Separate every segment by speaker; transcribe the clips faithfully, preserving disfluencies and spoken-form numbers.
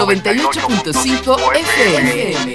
Speaker 1: noventa y ocho punto cinco F M.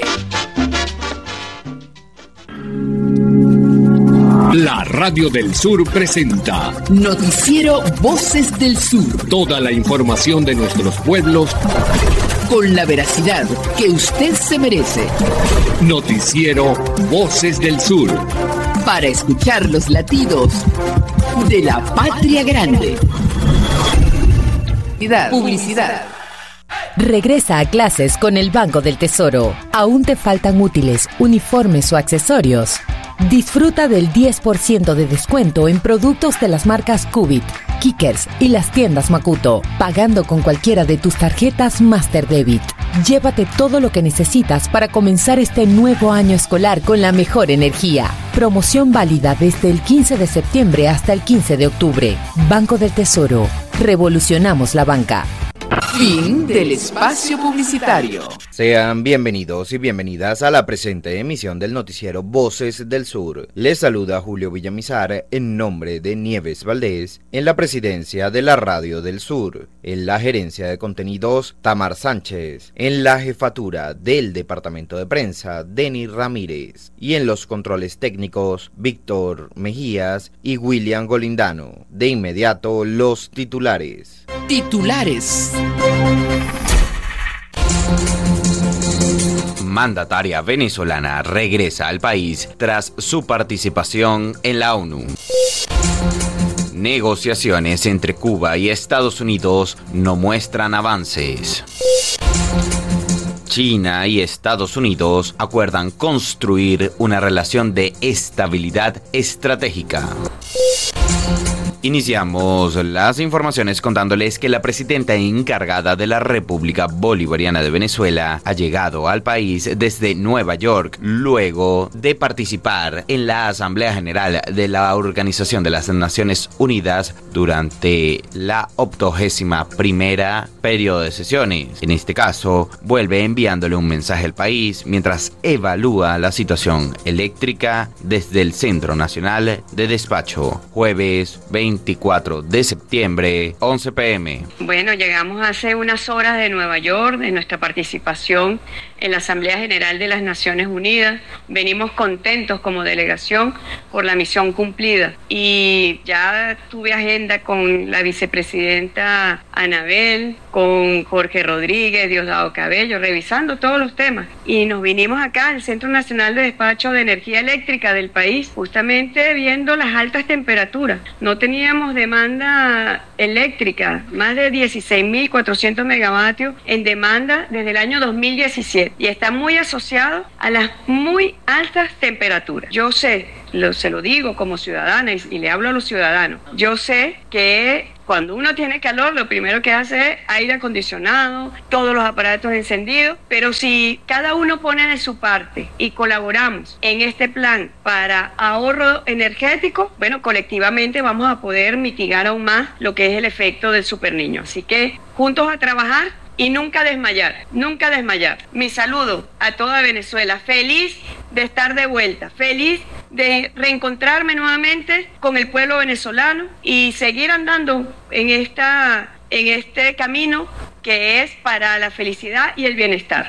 Speaker 2: La Radio del Sur presenta
Speaker 1: Noticiero Voces del Sur.
Speaker 2: Toda la información de nuestros pueblos
Speaker 1: con la veracidad que usted se merece.
Speaker 2: Noticiero Voces del Sur.
Speaker 1: Para escuchar los latidos de la patria grande. Publicidad. Publicidad.
Speaker 3: Regresa a clases con el Banco del Tesoro. ¿Aún te faltan útiles, uniformes o accesorios? Disfruta del diez por ciento de descuento en productos de las marcas Cubit, Kickers y las tiendas Makuto, pagando con cualquiera de tus tarjetas Master Debit. Llévate todo lo que necesitas para comenzar este nuevo año escolar con la mejor energía. Promoción válida desde el quince de septiembre hasta el quince de octubre. Banco del Tesoro. Revolucionamos la banca.
Speaker 1: Fin del espacio publicitario.
Speaker 4: Sean bienvenidos y bienvenidas a la presente emisión del noticiero Voces del Sur. Les saluda Julio Villamizar en nombre de Nieves Valdés en la presidencia de la Radio del Sur, en la gerencia de contenidos Tamar Sánchez, en la jefatura del departamento de prensa Denis Ramírez y en los controles técnicos Víctor Mejías y William Golindano. De inmediato los titulares.
Speaker 1: Titulares.
Speaker 5: Mandataria venezolana regresa al país tras su participación en la ONU. Negociaciones entre Cuba y Estados Unidos no muestran avances. China y Estados Unidos acuerdan construir una relación de estabilidad estratégica. Iniciamos las informaciones contándoles que la presidenta encargada de la República Bolivariana de Venezuela ha llegado al país desde Nueva York luego de participar en la Asamblea General de la Organización de las Naciones Unidas durante la octogésima primera periodo de sesiones. En este caso, vuelve enviándole un mensaje al país mientras evalúa la situación eléctrica desde el Centro Nacional de Despacho. Jueves veinticuatro de septiembre, once p m
Speaker 6: Bueno, llegamos hace unas horas de Nueva York, de nuestra participación en la Asamblea General de las Naciones Unidas. Venimos contentos como delegación por la misión cumplida y ya tuve agenda con la vicepresidenta Anabel, con Jorge Rodríguez, Diosdado Cabello, revisando todos los temas, y nos vinimos acá al Centro Nacional de Despacho de Energía Eléctrica del país, justamente viendo las altas temperaturas. No teníamos demanda eléctrica, más de dieciséis mil cuatrocientos megavatios en demanda desde el año dos mil diecisiete, y está muy asociado a las muy altas temperaturas. Yo sé, lo, se lo digo como ciudadana y, y le hablo a los ciudadanos, yo sé que cuando uno tiene calor, lo primero que hace es aire acondicionado, todos los aparatos encendidos, pero si cada uno pone de su parte y colaboramos en este plan para ahorro energético, bueno, colectivamente vamos a poder mitigar aún más lo que es el efecto del superniño. Así que juntos a trabajar y nunca desmayar, nunca desmayar. Mi saludo a toda Venezuela, feliz de estar de vuelta, feliz de reencontrarme nuevamente con el pueblo venezolano y seguir andando en esta, en este camino que es para la felicidad y el bienestar.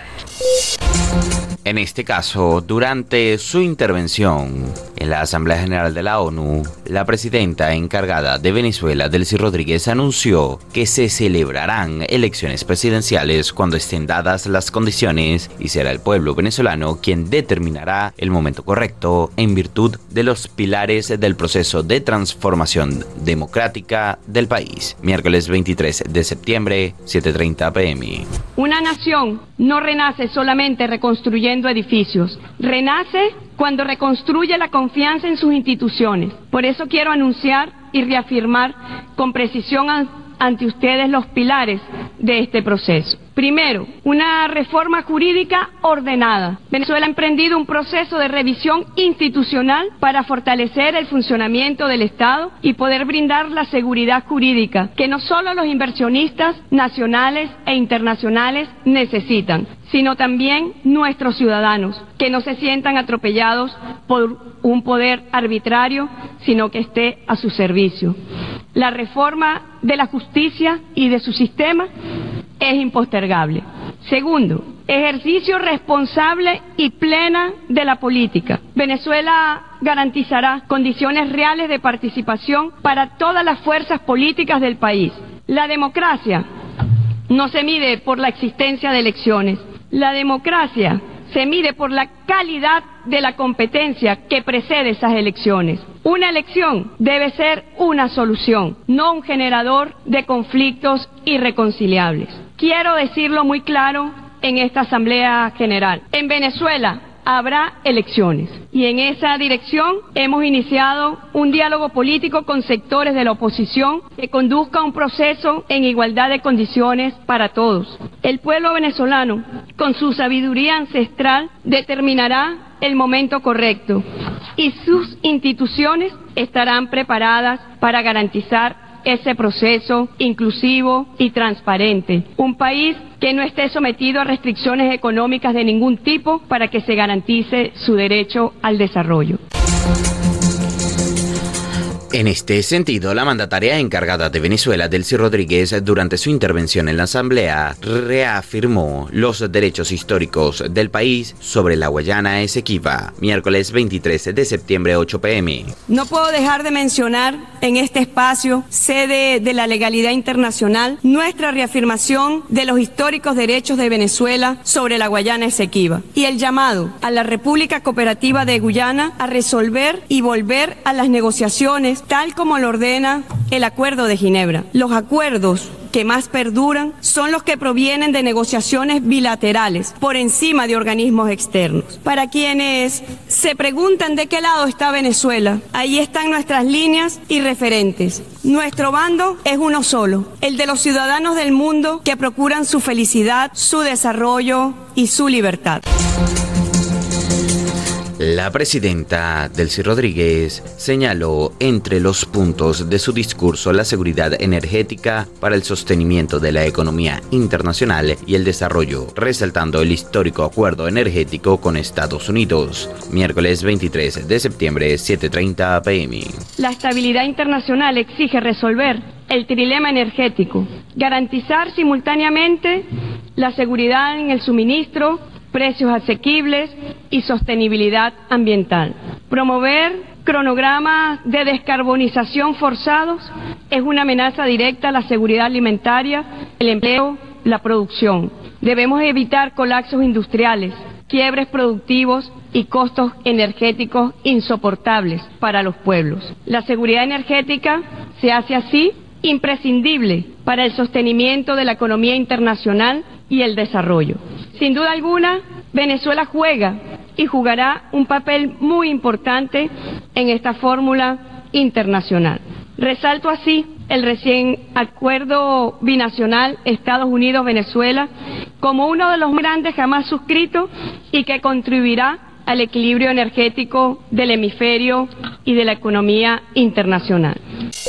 Speaker 5: En este caso, durante su intervención en la Asamblea General de la ONU, la presidenta encargada de Venezuela, Delcy Rodríguez, anunció que se celebrarán elecciones presidenciales cuando estén dadas las condiciones y será el pueblo venezolano quien determinará el momento correcto en virtud de los pilares del proceso de transformación democrática del país. Miércoles veintitrés de septiembre, siete treinta p m
Speaker 6: Una nación no renace solamente reconstruyendo edificios, renace cuando reconstruye la confianza en sus instituciones. Por eso quiero anunciar y reafirmar con precisión ante ustedes los pilares de este proceso. Primero, una reforma jurídica ordenada. Venezuela ha emprendido un proceso de revisión institucional para fortalecer el funcionamiento del Estado y poder brindar la seguridad jurídica que no solo los inversionistas nacionales e internacionales necesitan, sino también nuestros ciudadanos, que no se sientan atropellados por un poder arbitrario, sino que esté a su servicio. La reforma de la justicia y de su sistema es impostergable. Segundo, ejercicio responsable y plena de la política. Venezuela garantizará condiciones reales de participación para todas las fuerzas políticas del país. La democracia no se mide por la existencia de elecciones. La democracia se mide por la calidad de la competencia que precede esas elecciones. Una elección debe ser una solución, no un generador de conflictos irreconciliables. Quiero decirlo muy claro en esta Asamblea General. En Venezuela habrá elecciones y en esa dirección hemos iniciado un diálogo político con sectores de la oposición que conduzca a un proceso en igualdad de condiciones para todos. El pueblo venezolano, con su sabiduría ancestral, determinará el momento correcto y sus instituciones estarán preparadas para garantizar ese proceso inclusivo y transparente. Un país que no esté sometido a restricciones económicas de ningún tipo para que se garantice su derecho al desarrollo.
Speaker 5: En este sentido, la mandataria encargada de Venezuela, Delcy Rodríguez, durante su intervención en la Asamblea, reafirmó los derechos históricos del país sobre la Guayana Esequiba, miércoles veintitrés de septiembre, ocho p m
Speaker 6: No puedo dejar de mencionar en este espacio, sede de la legalidad internacional, nuestra reafirmación de los históricos derechos de Venezuela sobre la Guayana Esequiba y el llamado a la República Cooperativa de Guyana a resolver y volver a las negociaciones tal como lo ordena el Acuerdo de Ginebra. Los acuerdos que más perduran son los que provienen de negociaciones bilaterales por encima de organismos externos. Para quienes se preguntan de qué lado está Venezuela, ahí están nuestras líneas y referentes. Nuestro bando es uno solo, el de los ciudadanos del mundo que procuran su felicidad, su desarrollo y su libertad.
Speaker 5: La presidenta Delcy Rodríguez señaló entre los puntos de su discurso la seguridad energética para el sostenimiento de la economía internacional y el desarrollo, resaltando el histórico acuerdo energético con Estados Unidos, miércoles veintitrés de septiembre, siete treinta p m
Speaker 6: La estabilidad internacional exige resolver el trilema energético, garantizar simultáneamente la seguridad en el suministro, precios asequibles y sostenibilidad ambiental. Promover cronogramas de descarbonización forzados es una amenaza directa a la seguridad alimentaria, el empleo, la producción. Debemos evitar colapsos industriales, quiebres productivos y costos energéticos insoportables para los pueblos. La seguridad energética se hace así imprescindible para el sostenimiento de la economía internacional y el desarrollo. Sin duda alguna, Venezuela juega y jugará un papel muy importante en esta fórmula internacional. Resalto así el recién acuerdo binacional Estados Unidos-Venezuela como uno de los grandes jamás suscritos y que contribuirá al equilibrio energético del hemisferio y de la economía internacional.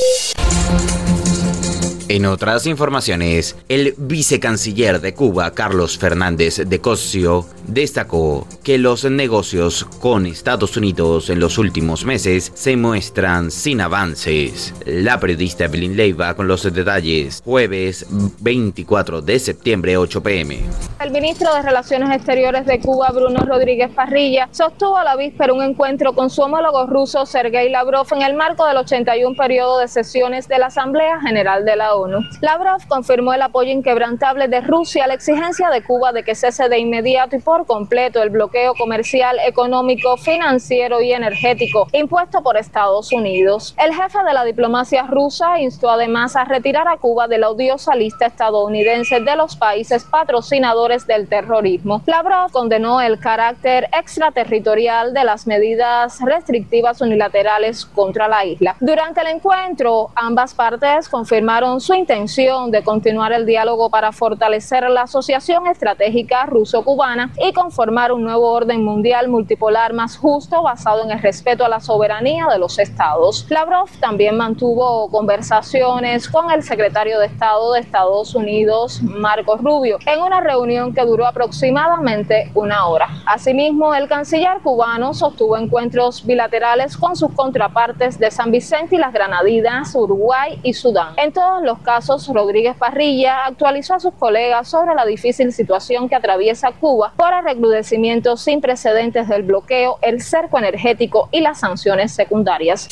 Speaker 5: En otras informaciones, el vicecanciller de Cuba, Carlos Fernández de Cosio, destacó que los negocios con Estados Unidos en los últimos meses se muestran sin avances. La periodista Evelyn Leiva con los detalles, jueves veinticuatro de septiembre, ocho p m
Speaker 7: El ministro de Relaciones Exteriores de Cuba, Bruno Rodríguez Parrilla, sostuvo a la víspera un encuentro con su homólogo ruso, Sergei Lavrov, en el marco del ochenta y uno periodo de sesiones de la Asamblea General de la ONU. Lavrov confirmó el apoyo inquebrantable de Rusia a la exigencia de Cuba de que cese de inmediato y por completo el bloqueo comercial, económico, financiero y energético impuesto por Estados Unidos. El jefe de la diplomacia rusa instó además a retirar a Cuba de la odiosa lista estadounidense de los países patrocinadores del terrorismo. Lavrov condenó el carácter extraterritorial de las medidas restrictivas unilaterales contra la isla. Durante el encuentro, ambas partes confirmaron su intención de continuar el diálogo para fortalecer la asociación estratégica ruso-cubana y conformar un nuevo orden mundial multipolar más justo basado en el respeto a la soberanía de los estados. Lavrov también mantuvo conversaciones con el secretario de Estado de Estados Unidos, Marco Rubio, en una reunión que duró aproximadamente una hora. Asimismo, el canciller cubano sostuvo encuentros bilaterales con sus contrapartes de San Vicente y las Granadinas, Uruguay y Sudán, en todos los los Casos, Rodríguez Parrilla, actualizó a sus colegas sobre la difícil situación que atraviesa Cuba por el recrudecimiento sin precedentes del bloqueo, el cerco energético y las sanciones secundarias.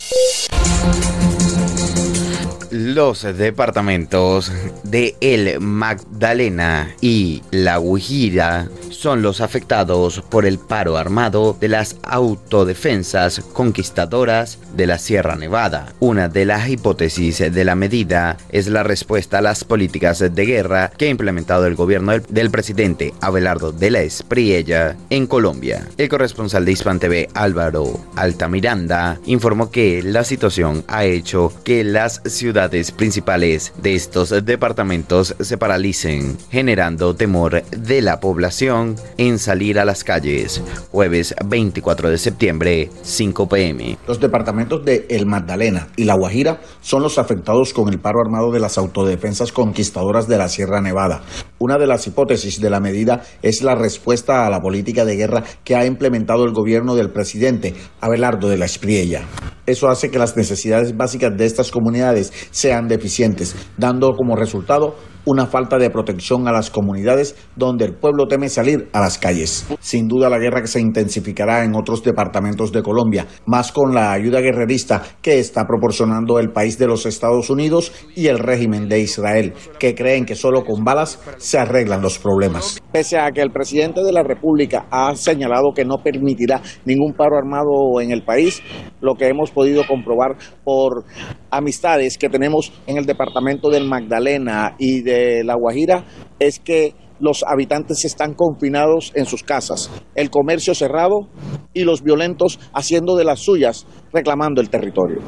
Speaker 5: Los departamentos de El Magdalena y La Guajira son los afectados por el paro armado de las autodefensas conquistadoras de la Sierra Nevada. Una de las hipótesis de la medida es la respuesta a las políticas de guerra que ha implementado el gobierno del, del presidente Abelardo de la Espriella en Colombia. El corresponsal de Hispan T V, Álvaro Altamiranda, informó que la situación ha hecho que las ciudades principales de estos departamentos se paralicen, generando temor de la población en salir a las calles. Jueves veinticuatro de septiembre, cinco p m
Speaker 8: Los departamentos de El Magdalena y La Guajira son los afectados con el paro armado de las autodefensas conquistadoras de la Sierra Nevada. Una de las hipótesis de la medida es la respuesta a la política de guerra que ha implementado el gobierno del presidente Abelardo de la Espriella. Eso hace que las necesidades básicas de estas comunidades sean deficientes, dando como resultado una falta de protección a las comunidades donde el pueblo teme salir a las calles. Sin duda la guerra que se intensificará en otros departamentos de Colombia, más con la ayuda guerrerista que está proporcionando el país de los Estados Unidos y el régimen de Israel, que creen que solo con balas se arreglan los problemas. Pese a que el presidente de la República ha señalado que no permitirá ningún paro armado en el país, lo que hemos podido comprobar por amistades que tenemos en el departamento del Magdalena y de La Guajira es que los habitantes están confinados en sus casas, el comercio cerrado y los violentos haciendo de las suyas, reclamando el territorio.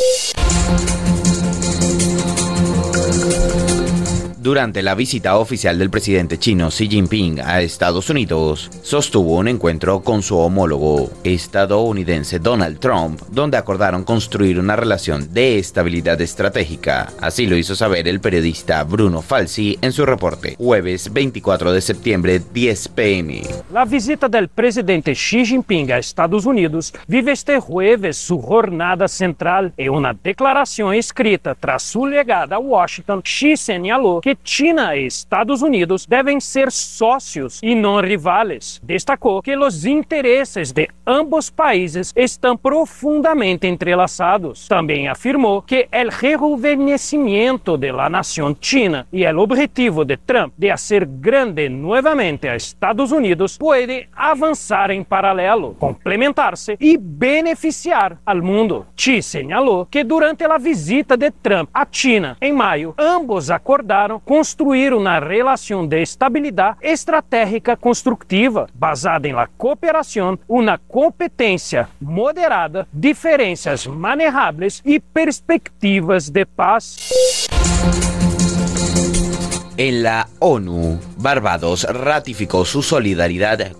Speaker 5: Durante la visita oficial del presidente chino Xi Jinping a Estados Unidos, sostuvo un encuentro con su homólogo estadounidense Donald Trump, donde acordaron construir una relación de estabilidad estratégica. Así lo hizo saber el periodista Bruno Falsi en su reporte, jueves veinticuatro de septiembre, diez p m
Speaker 9: La visita del presidente Xi Jinping a Estados Unidos vive este jueves su jornada central. En una declaración escrita tras su llegada a Washington, Xi señaló que China e Estados Unidos deben ser socios y no rivales. Destacó que los intereses de ambos países están profundamente entrelazados. También afirmó que el rejuvenecimiento de la nación china y el objetivo de Trump de hacer grande nuevamente a Estados Unidos puede avanzar en paralelo, complementarse y beneficiar al mundo. Xi señaló que durante la visita de Trump a China en mayo, ambos acordaron construir una relación de estabilidad estratégica constructiva, basada en la cooperación, una competencia moderada, diferencias manejables y perspectivas de paz.
Speaker 5: En la ONU, Barbados ratificó su solidaridad